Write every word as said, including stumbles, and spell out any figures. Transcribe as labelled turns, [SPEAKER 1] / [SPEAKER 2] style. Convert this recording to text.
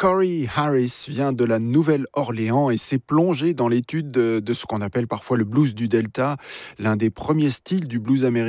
[SPEAKER 1] Corey Harris vient de la Nouvelle-Orléans et s'est plongé dans l'étude de, de ce qu'on appelle parfois le blues du Delta, l'un des premiers styles du blues américain